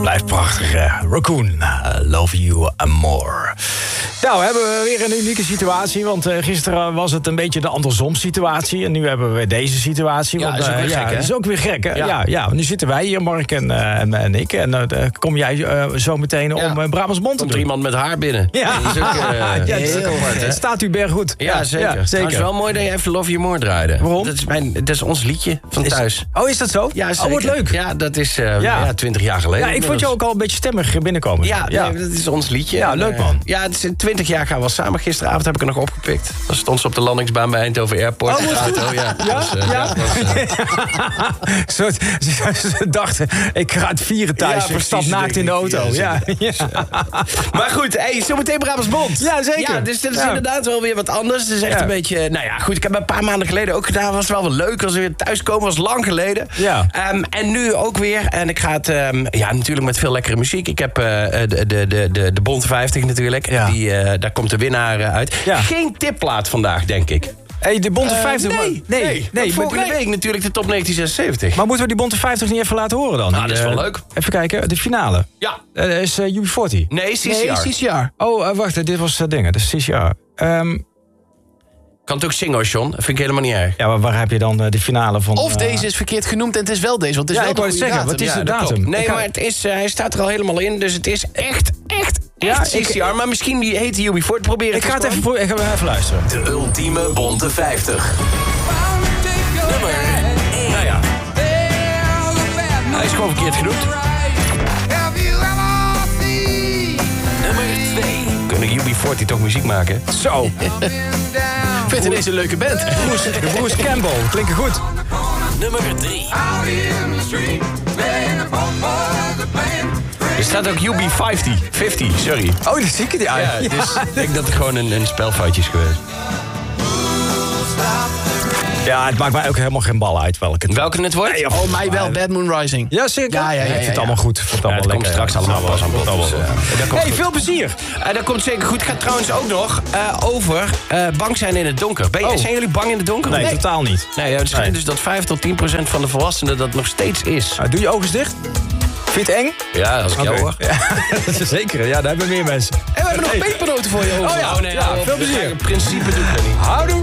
Blijft prachtig, Raccoon, Love You More. Nou, hebben we weer een unieke situatie. Want gisteren was het een beetje de andersom situatie. En nu hebben we deze situatie. Ja, want, dat is ook weer gek, hè? Dat is ook weer gek, hè? Ja. Nu zitten wij hier, Mark en ik. En kom jij zo meteen om Brabants-Mond te Komt doen. er iemand met haar binnen. Ja, Dat is ook, heel apart, hè? staat u berggoed. Ja, zeker. Het is wel mooi dat je even Love You More draaide. Waarom? Dat is ons liedje van thuis. Oh, is dat zo? Ja, zeker. Oh, wordt leuk. Ja, dat is 20 jaar geleden. Ja, ik vond je ook al een beetje stemmig binnenkomen. Ja, nee, dat is ons liedje. Ja, leuk, man. Ja, het is 20 jaar gaan we samen. Gisteravond heb ik er nog opgepikt. Dan stond ze op de landingsbaan bij Eindhoven Airport. Oh, Auto, ja. Ze dachten, ik ga het vieren thuis. Ik stap naakt in de auto. Ja. Maar goed, zometeen Brabants-Mond. Ja, zeker. Ja, dus dat is inderdaad wel weer wat anders. Het is echt een beetje... Nou ja, goed, ik heb het een paar maanden geleden ook gedaan. Was wel wel leuk als we weer thuiskomen. Was lang geleden. Ja. En nu ook weer. En ik ga het... natuurlijk met veel lekkere muziek. Ik heb de Bonte 50 natuurlijk. Ja. Daar komt de winnaar uit. Ja. Geen tipplaat vandaag, denk ik. Hey, de Bonte 50... Nee. Volgende week natuurlijk de top 1976. Maar moeten we die Bonte 50 niet even laten horen dan? Nou, dat is wel leuk. Even kijken, de finale. Ja. Is UB40. Nee, CCR. Oh, wacht, dit was dingen. Dat is CCR. Kan het ook zingen, hoor, John. Dat vind ik helemaal niet erg. Ja, maar waar heb je dan de finale van? Of deze is verkeerd genoemd en het is wel deze. Want het is wel ik wou het zeggen. Wat is de dat datum? klopt. Nee, maar het is, hij staat er al helemaal in. Dus het is echt CCR. Maar misschien die heet UB40. Probeer het Ik ga het even luisteren. De ultieme Bonte 50. Nummer 1. Nou ja. Hij is gewoon verkeerd genoemd. Nummer 2. Kunnen UB40 toch muziek maken? Zo. Ik vind het ineens een leuke band. De broers Campbell. Klinken goed. Nummer 3. Er staat ook UB50. 50, sorry. Oh, dat zie ik het. Ja. Dus ik denk dat het gewoon een spelfoutje is geweest. Ja, het maakt mij ook helemaal geen bal uit welke. Welke het wordt? Nee, Oh, mij wel. Bad Moon Rising. Ja, zeker. Ja. Ik vind het allemaal goed. Ik vind het allemaal het komt lekker. straks allemaal pas aan bod. Hey, veel plezier. Dat komt zeker goed. Gaat trouwens ook nog over bang zijn in het donker. Zijn jullie bang in het donker? Nee, totaal niet. Nee, het schijnt dus dat 5 tot 10% van de volwassenen dat nog steeds is. Doe je ogen eens dicht. Vind je het eng? Ja, als ik jou hoor. Ja, zeker. Ja, daar hebben meer mensen. En we hebben nog pepernoten voor je over. Oh ja, nee, veel plezier. In principe doe ik dat niet. Houdoe.